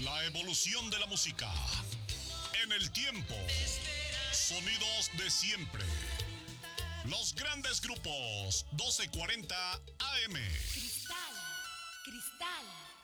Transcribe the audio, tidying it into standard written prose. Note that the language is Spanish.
La evolución de la música. En el tiempo. Sonidos de siempre. Los grandes grupos. 1240 AM. Cristal, cristal.